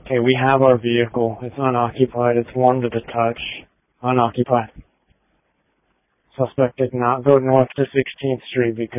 Okay, we have our vehicle. It's unoccupied. It's warm to the touch. Unoccupied. Suspect did not go north to 16th Street because